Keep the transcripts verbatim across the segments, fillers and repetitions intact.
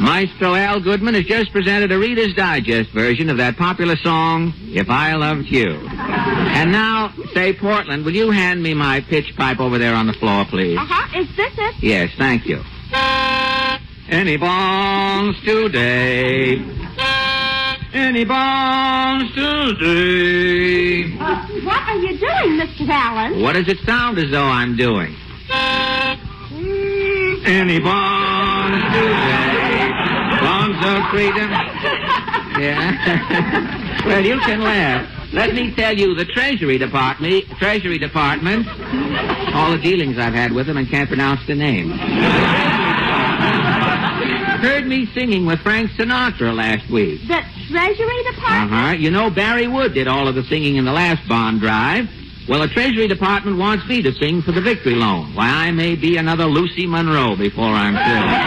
Maestro Al Goodman has just presented a Reader's Digest version of that popular song, If I Loved You. And now, say, Portland, will you hand me my pitch pipe over there on the floor, please? Uh-huh. Is this it? Yes, thank you. Any bonds today? Any bonds today? Uh, what are you doing, Mister Allen? What does it sound as though I'm doing? Any bonds today? Bonds of freedom? Yeah. Well, you can laugh. Let me tell you, the Treasury Department, Treasury Department, all the dealings I've had with them and can't pronounce the name. Heard me singing with Frank Sinatra last week. The Treasury Department? Uh-huh. You know, Barry Wood did all of the singing in the last bond drive. Well, the Treasury Department wants me to sing for the Victory Loan. Why, I may be another Lucy Monroe before I'm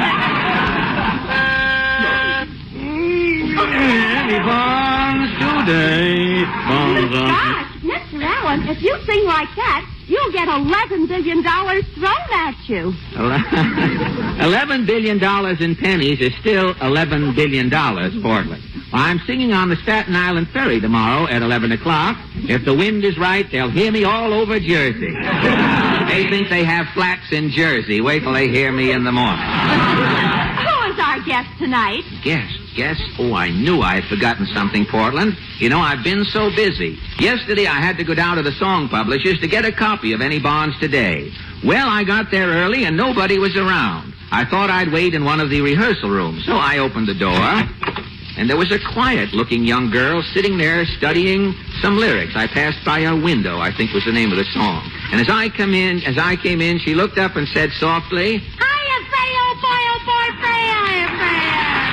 through. Any bonds today? Bonds on... Gosh, Mister Allen, if you sing like that, you'll get eleven billion dollars thrown at you. eleven billion dollars in pennies is still eleven billion dollars, Portland. I'm singing on the Staten Island Ferry tomorrow at eleven o'clock. If the wind is right, they'll hear me all over Jersey. They think they have flats in Jersey. Wait till they hear me in the morning. Who is our guest tonight? Guest, guest? Oh, I knew I had forgotten something, Portland. You know, I've been so busy. Yesterday I had to go down to the song publishers to get a copy of Any Bonds Today. Well, I got there early and nobody was around. I thought I'd wait in one of the rehearsal rooms, so I opened the door. And there was a quiet-looking young girl sitting there studying some lyrics. I passed by her window, I think was the name of the song. And as I come in, as I came in, she looked up and said softly, Hiya, Fay, oh boy, oh boy, Fay, hiya, Fay.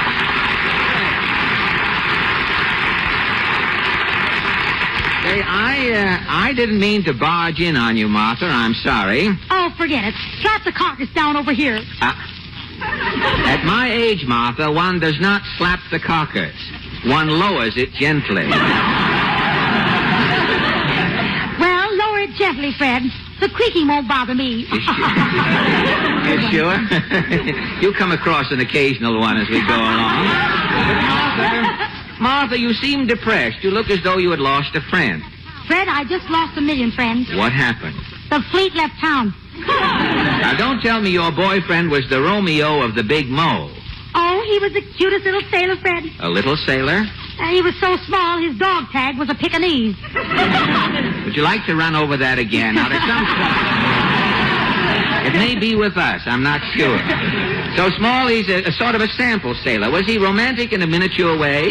Say, I, uh, I didn't mean to barge in on you, Martha. I'm sorry. Oh, forget it. Slap the carcass down over here. Uh, At my age, Martha, one does not slap the carcass. One lowers it gently. Well, lower it gently, Fred. The creaking won't bother me. You sure? You sure? You come across an occasional one as we go along. But Martha, Martha, you seem depressed. You look as though you had lost a friend. Fred, I just lost a million friends. What happened? The fleet left town. Now, don't tell me your boyfriend was the Romeo of the Big Mo. Oh, he was the cutest little sailor, Fred. A little sailor? Uh, he was so small, his dog tag was a Pekingese. Would you like to run over that again? Now, there's some... It may be with us. I'm not sure. So small, he's a, a sort of a sample sailor. Was he romantic in a miniature way?